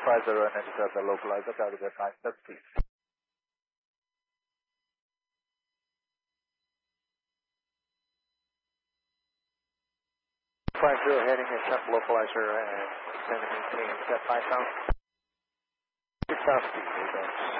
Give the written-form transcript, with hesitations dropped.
50 and enter the localizer, carry the 9 speed. Heading and check localizer and send and maintain at 5,000. 6,000 speed,